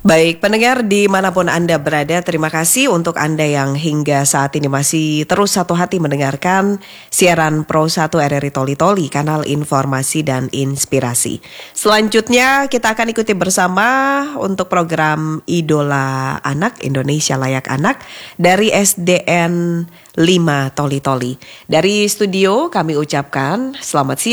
Baik, pendengar dimanapun Anda berada, terima kasih untuk Anda yang hingga saat ini masih terus satu hati mendengarkan siaran Pro 1 RRI Toli Toli, kanal informasi dan inspirasi. Selanjutnya kita akan ikuti bersama untuk program Idola Anak, Indonesia Layak Anak dari SDN 5 Toli Toli. Dari studio kami ucapkan selamat siang.